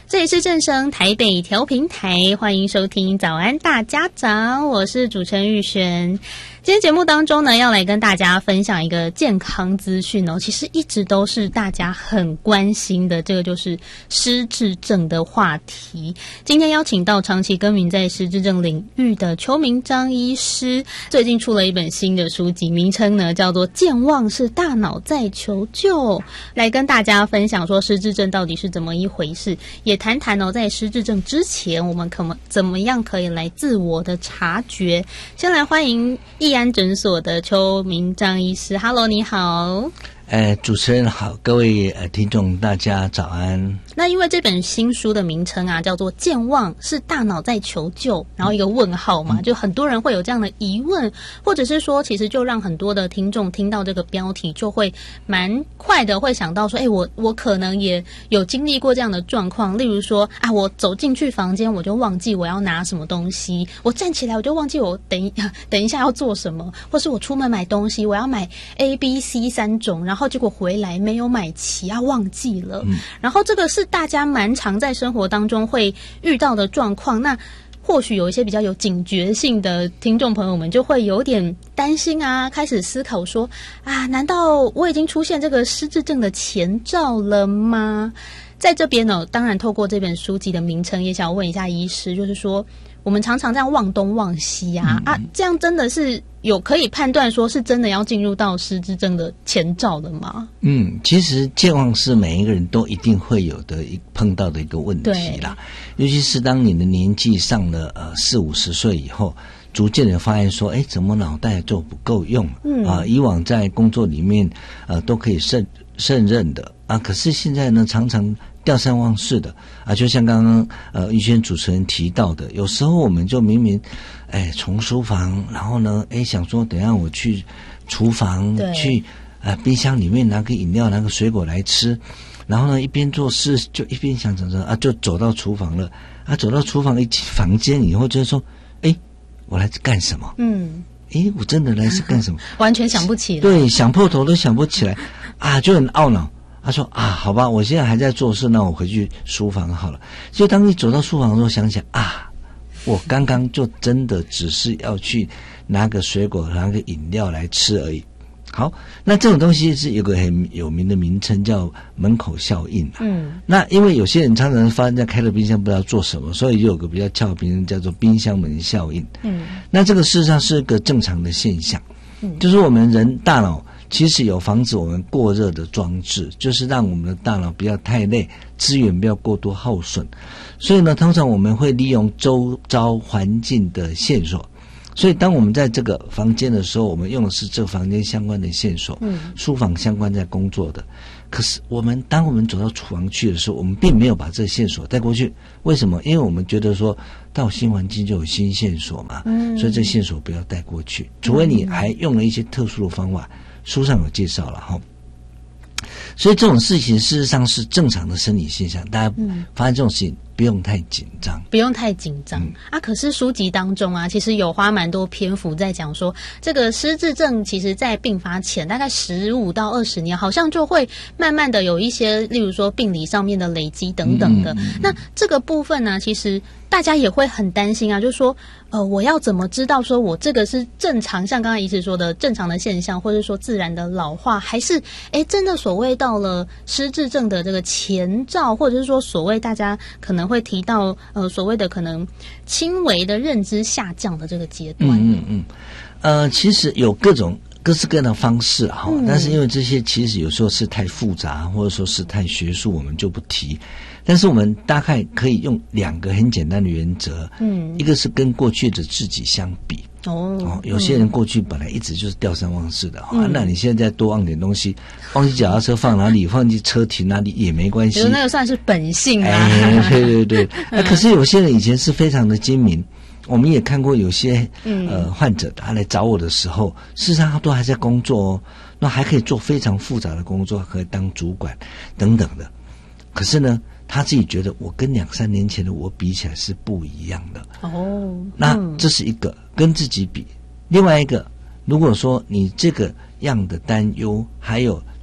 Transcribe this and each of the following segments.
这里是正声台北调频台，欢迎收听早安大家长，我是主持人玉璇。今天节目当中呢，要来跟大家分享一个健康资讯哦，其实一直都是大家很关心的，这个就是失智症的话题。今天邀请到长期耕耘在失智症领域的邱明章医师，最近出了一本新的书籍，名称呢叫做《健忘是大脑在求救》，来跟大家分享说失智症到底是怎么一回事，也谈谈哦，在失智症之前我们怎么样可以来自我的察觉。先来欢迎义安诊所的邱明章医师。 Hello， 你好。 主持人好，各位听众大家早安。 那因为这本新书的名称啊叫做《健忘是大脑在求救》，然后一个问号嘛，就很多人会有这样的疑问，或者是说其实就让很多的听众听到这个标题就会蛮快的会想到说我可能也有经历过这样的状况，例如说我走进去房间我就忘记我要拿什么东西，我站起来我就忘记我等一下要做什么，或是我出门买东西我要买 A、B、C 3种，然后结果回来没有买齐忘记了，然后这个是大家蛮常在生活当中会遇到的状况。那或许有一些比较有警觉性的听众朋友们就会有点担心开始思考说难道我已经出现这个失智症的前兆了吗？在这边呢，当然透过这本书籍的名称也想要问一下医师，就是说我们常常这样忘东忘西这样真的是有可以判断说是真的要进入到失智症的前兆了吗？ 其实健忘是每一个人都一定会有的碰到的一个问题啦，尤其是当你的年纪上了40-50岁以后，逐渐的发现说怎么脑袋就不够用以往在工作里面都可以胜任的可是现在呢常常吊三忘四的就像刚刚玉轩主持人提到的，有时候我们就明明从书房，然后呢想说等一下我去厨房去冰箱里面拿个饮料拿个水果来吃，然后呢一边做事就一边想着就走到厨房了走到厨房房间以后就说我来干什么？我真的来是干什么？ 完全想不起来。 对，想破头都想不起来就很懊恼。他说好吧，我现在还在做事，那我回去书房好了。就当你走到书房的时候想起我刚刚就真的只是要去拿个水果拿个饮料来吃而已。好，那这种东西是有个很有名的名称叫门口效应那因为有些人常常发现在开了冰箱不知道做什么，所以就有个比较俏皮的叫做冰箱门效应那这个事实上是个正常的现象就是我们人大脑其实有防止我们过热的装置，就是让我们的大脑不要太累，资源不要过多耗损。所以呢通常我们会利用周遭环境的线索，所以当我们在这个房间的时候，我们用的是这个房间相关的线索书房相关在工作的。可是当我们走到厨房去的时候，我们并没有把这个线索带过去。为什么？因为我们觉得说到新环境就有新线索嘛所以这线索不要带过去，除非你还用了一些特殊的方法，书上有介绍了所以这种事情事实上是正常的生理现象，大家发现这种事情不用太紧张， 不用太紧张可是书籍当中其实有花蛮多篇幅在讲说，这个失智症其实在病发前大概15到20年，好像就会慢慢的有一些，例如说病理上面的累积等等的那这个部分呢其实大家也会很担心就是说我要怎么知道说我这个是正常，像刚刚医师说的正常的现象，或者说自然的老化，还是真的所谓到了失智症的这个前兆，或者是说所谓大家可能会提到所谓的可能轻微的认知下降的这个阶段其实有各式各样的方式但是因为这些其实有时候是太复杂，或者说是太学术，我们就不提。但是我们大概可以用2个很简单的原则一个是跟过去的自己相比有些人过去本来一直就是吊三忘四的那你现在再多忘点东西，忘记脚踏车放哪里，忘记车停哪里也没关系， 那个算是本性对可是有些人以前是非常的精明，我们也看过有些患者他来找我的时候，事实上他都还在工作那还可以做非常复杂的工作，可以当主管等等的。可是呢他自己觉得我跟2-3年前的我比起来是不一样的那这是一个跟自己比。另外一个，如果说你这个样的担忧还有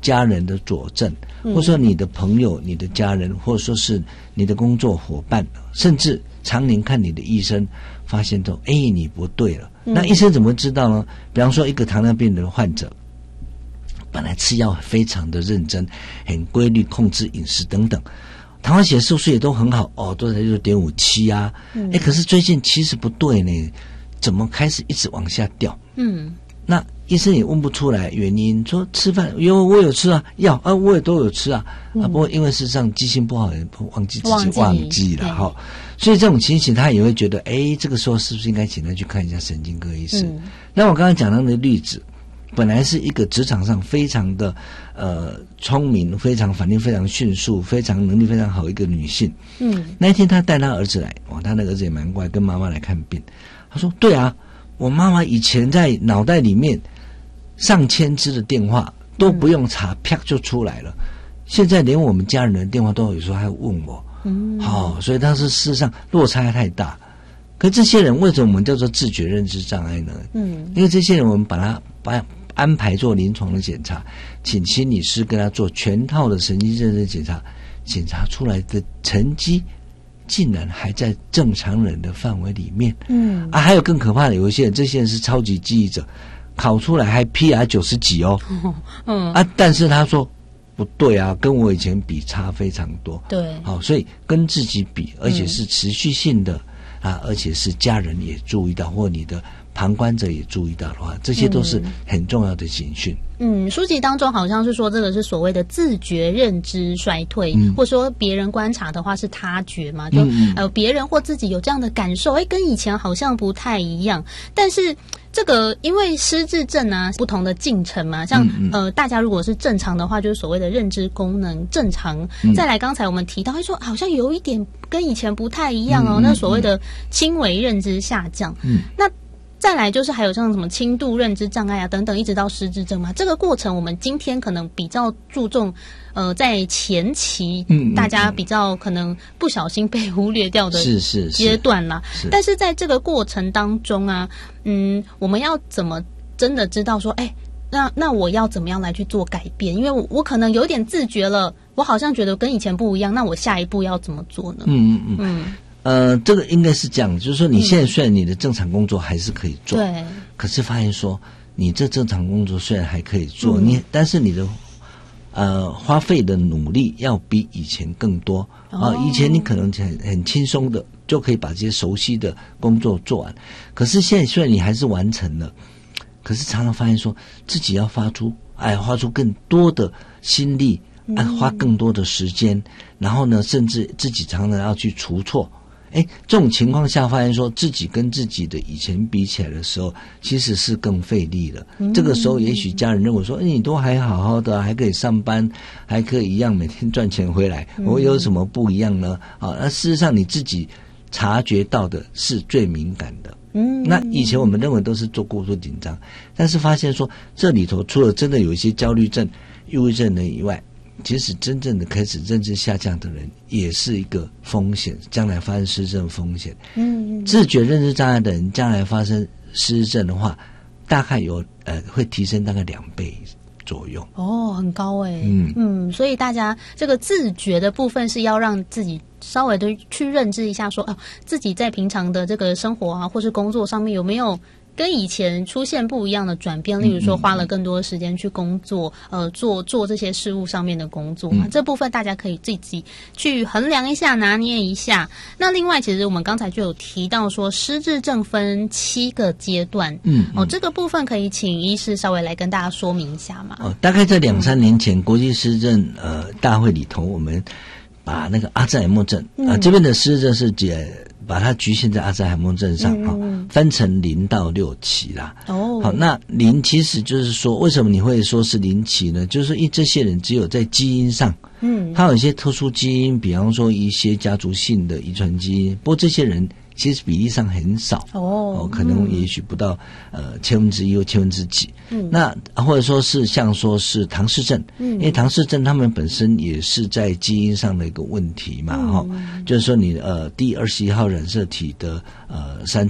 家人的佐证，或者说你的朋友、你的家人，或者说是你的工作伙伴，甚至常年看你的医生，发现到你不对了。那医生怎么知道呢？比方说一个糖尿病的患者，本来吃药非常的认真，很规律控制饮食等等，糖化血色素也都很好都在6.57啊，可是最近其实不对呢，怎么开始一直往下掉？那医生也问不出来原因，说吃饭我有吃啊，药我也都有吃啊，不过因为事实上记性不好，也忘记自己忘记了哈，所以这种情形他也会觉得，这个时候是不是应该请他去看一下神经科医师？那我刚刚讲到的例子，本来是一个职场上非常的聪明，非常反应非常迅速，非常能力非常好一个女性。那一天她带她儿子来，她的儿子也蛮乖，跟妈妈来看病。她说：“对啊，我妈妈以前在脑袋里面上千支的电话都不用查，啪就出来了。现在连我们家人的电话都有时候还问我。所以当时事实上落差太大。可这些人为什么我们叫做自觉认知障碍呢？因为这些人我们把他安排做临床的检查，请心理师跟他做全套的神经认知检查，检查出来的成绩竟然还在正常人的范围里面。还有更可怕的，有一些人，这些人是超级记忆者，考出来还 PR 90几但是他说不对啊，跟我以前比差非常多。 对， 所以跟自己比，而且是持续性的而且是家人也注意到，或你的旁观者也注意到的话，这些都是很重要的警讯。 书籍当中好像是说这个是所谓的自觉认知衰退，或说别人观察的话是他觉嘛，就别人或自己有这样的感受，跟以前好像不太一样。但是这个因为失智症不同的进程嘛，像大家如果是正常的话，就是所谓的认知功能正常，再来刚才我们提到会说好像有一点跟以前不太一样那所谓的轻微认知下降，那再来就是还有像什么轻度认知障碍等等，一直到失智症嘛。这个过程我们今天可能比较注重在前期大家比较可能不小心被忽略掉的阶段啦。但是在这个过程当中我们要怎么真的知道说那我要怎么样来去做改变？因为我可能有点自觉了，我好像觉得跟以前不一样，那我下一步要怎么做呢？ 这个应该是这样，就是说你现在虽然你的正常工作还是可以做， 对， 可是发现说你这正常工作虽然还可以做，但是你的花费的努力要比以前更多以前你可能很轻松的就可以把这些熟悉的工作做完，可是现在虽然你还是完成了，可是常常发现说自己要花出更多的心力，花更多的时间，然后呢甚至自己常常要去除错。这种情况下发现说自己跟自己的以前比起来的时候，其实是更费力了。这个时候也许家人认为说你都还好好的，还可以上班，还可以一样每天赚钱回来，我有什么不一样呢？那事实上你自己察觉到的是最敏感的。那以前我们认为都是做过度紧张，但是发现说这里头除了真的有一些焦虑症、忧郁症的以外，其实真正的开始认知下降的人也是一个风险，将来发生失智症风险。自觉认知障碍的人将来发生失智症的话，大概有会提升大概2倍左右。很高所以大家这个自觉的部分是要让自己稍微的去认知一下说自己在平常的这个生活或是工作上面有没有跟以前出现不一样的转变，例如说花了更多的时间去工作，做这些事务上面的工作嘛，这部分大家可以自己去衡量一下，拿捏一下。那另外，其实我们刚才就有提到说，失智症分7个阶段，这个部分可以请医师稍微来跟大家说明一下嘛。 大概在2-3年前，国际失智症大会里頭，我们把那个阿兹海默症这边的失智症是把它局限在阿兹海默症上分成0到6期啦。好，那0其实就是说，为什么你会说是0期呢？就是因为这些人只有在基因上，他有一些特殊基因，比方说一些家族性的遗传基因，不过这些人其实比例上很少可能也许不到1/1000或1/1000几。那或者说是像说是唐氏症，因为唐氏症他们本身也是在基因上的一个问题嘛就是说你第21号染色体的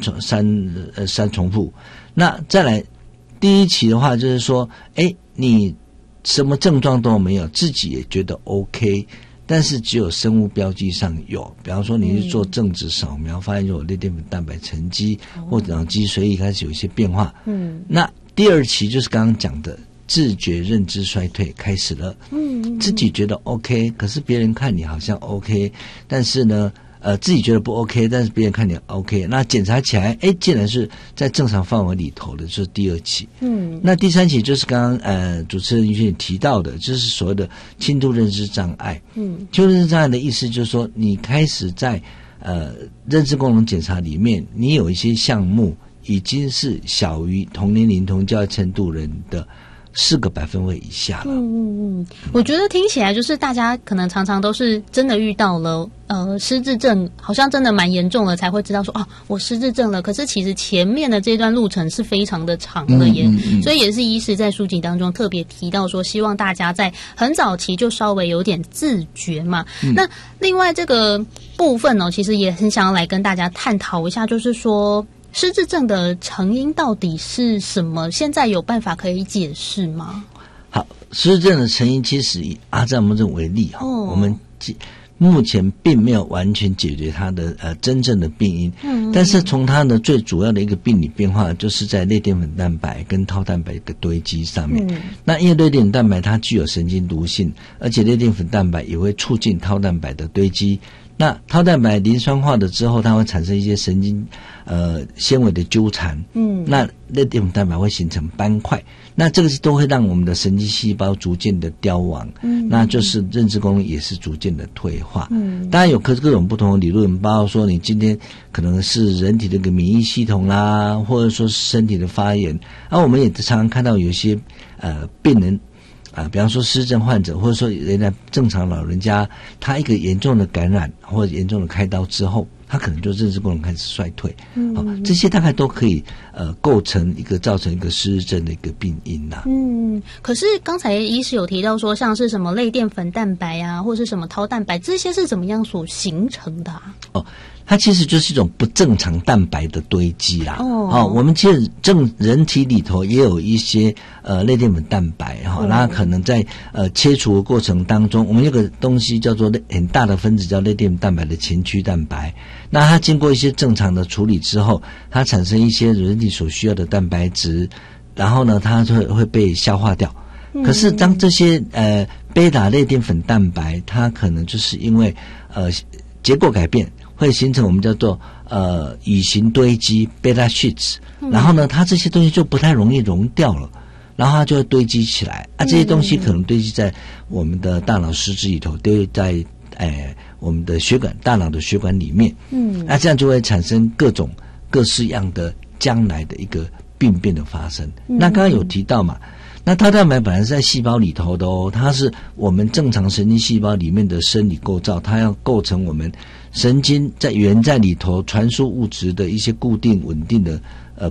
三重复。那再来第1期的话，就是说你什么症状都没有，自己也觉得 OK， 但是只有生物标记上有，比方说你去做正子扫描，发现有类淀粉蛋白沉积或者脑脊髓液开始有一些变化。那第二期就是刚刚讲的自觉认知衰退开始了。自己觉得 OK， 可是别人看你好像 OK， 但是呢自己觉得不 OK， 但是别人看你 OK， 那检查起来竟然是在正常范围里头的，就是第二期。那第三期就是刚刚主持人于轩提到的，就是所谓的轻度认知障碍。轻度认知障碍的意思就是说，你开始在认知功能检查里面，你有一些项目已经是小于同年龄同教育程度人的4个百分位以下了。 我觉得听起来就是大家可能常常都是真的遇到了失智症，好像真的蛮严重了，才会知道说我失智症了。可是其实前面的这段路程是非常的长的耶，所以也是医师在书籍当中特别提到说，希望大家在很早期就稍微有点自觉嘛。那另外这个部分其实也很想要来跟大家探讨一下，就是说失智症的成因到底是什么？现在有办法可以解释吗？ 好，失智症的成因其实以阿兹海默症为例我们目前并没有完全解决它的真正的病因，但是从它的最主要的一个病理变化，就是在类淀粉蛋白跟套蛋白的堆积上面。那因为类淀粉蛋白它具有神经毒性，而且类淀粉蛋白也会促进套蛋白的堆积。那套蛋白磷酸化的之后，它会产生一些神经纤维的纠缠。那类淀粉蛋白会形成斑块，那这个都会让我们的神经细胞逐渐的凋亡。那就是认知功能也是逐渐的退化。当然有各种不同的理论，包括说你今天可能是人体的一个免疫系统啦，或者说是身体的发炎。我们也常常看到有些病人比方说失智患者，或者说人家正常老人家，他一个严重的感染或者严重的开刀之后，他可能就认知功能开始衰退。这些大概都可以构成一个造成一个失智症的一个病因啦。 可是刚才医师有提到说，像是什么类淀粉蛋白啊，或是什么套蛋白，这些是怎么样所形成的它其实就是一种不正常蛋白的堆积啦。我们其实人体里头也有一些类淀粉蛋白那可能在切除的过程当中，我们有个东西叫做很大的分子叫类淀粉蛋白的前驱蛋白。那它经过一些正常的处理之后，它产生一些人体所需要的蛋白质，然后呢它会被消化掉。可是当这些贝塔类淀粉蛋白，它可能就是因为结构改变，会形成我们叫做乙型堆积 beta sheets，然后呢它这些东西就不太容易溶掉了，然后它就会堆积起来这些东西可能堆积在我们的大脑实质里头，堆在我们的血管，大脑的血管里面。那这样就会产生各式样的将来的一个病变的发生。那刚刚有提到嘛，那套蛋白本来是在细胞里头的它是我们正常神经细胞里面的生理构造，它要构成我们神经在里头传输物质的一些固定稳定的